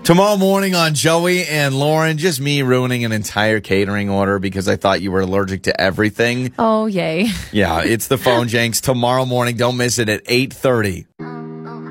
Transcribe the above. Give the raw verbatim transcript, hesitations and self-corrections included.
Tomorrow morning on Joey and Lauren, just me ruining an entire catering order because I thought you were allergic to everything. Oh, yay. Yeah, it's the Phone Janks tomorrow morning. Don't miss it at eight thirty.